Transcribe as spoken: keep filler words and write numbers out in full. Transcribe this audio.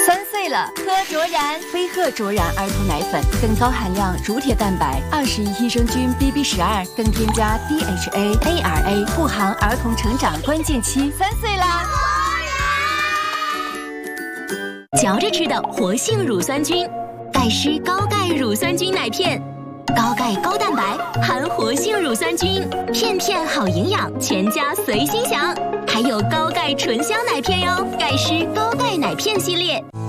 三岁了，喝卓然，飞鹤卓然儿童奶粉，更高含量乳铁蛋白，二十亿益生菌 B B 十二，更添加 D H A A R A， 护航儿童成长关键期。三岁啦！ 嚼着吃的活性乳酸菌，盖诗高钙乳酸菌奶片。高钙高蛋白，含活性乳酸菌，片片好营养，全家随心享。还有高钙醇香奶片哟，盖诗高钙奶片系列。